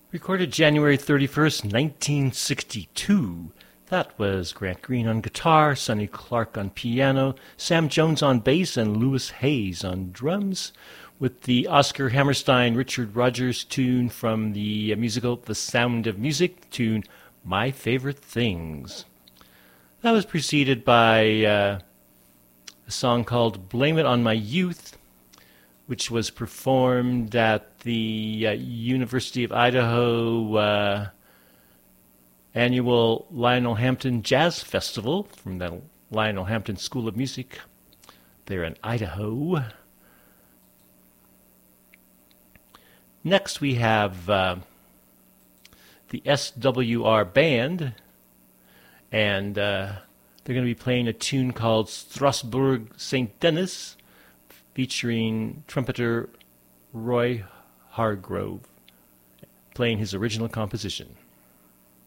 Recorded January 31st, 1962. That was Grant Green on guitar, Sonny Clark on piano, Sam Jones on bass, and Louis Hayes on drums, with the Oscar Hammerstein Richard Rodgers tune from the musical The Sound of Music, tune My Favorite Things. That was preceded by a song called Blame It on My Youth, which was performed at the University of Idaho annual Lionel Hampton Jazz Festival from the Lionel Hampton School of Music there in Idaho. Next we have the SWR Band, and they're going to be playing a tune called Strasbourg St. Denis, featuring trumpeter Roy Hargrove, playing his original composition.